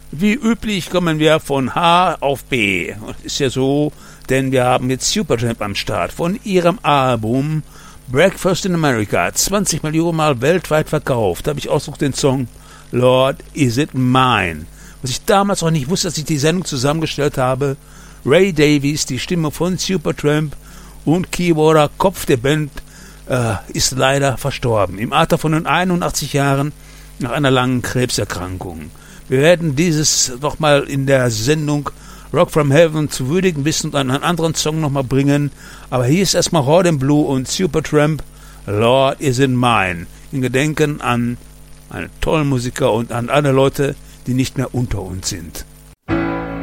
Wie üblich kommen wir von H auf B. Ist ja so, denn wir haben jetzt Supertramp am Start. Von ihrem Album Breakfast in America, 20 Millionen Mal weltweit verkauft. Da habe ich ausgesucht den Song Lord, Is It Mine. Was ich damals auch nicht wusste, dass ich die Sendung zusammengestellt habe. Ray Davies, die Stimme von Supertramp und Keyboarder, Kopf der Band, ist leider verstorben. Im Alter von nun 81 Jahren nach einer langen Krebserkrankung. Wir werden dieses nochmal in der Sendung Rock from Heaven zu würdigen wissen und einen anderen Song nochmal bringen. Aber hier ist erstmal Horde and Blue und Supertramp, Lord Is It Mine. In Gedenken an einen tollen Musiker und an alle Leute, die nicht mehr unter uns sind.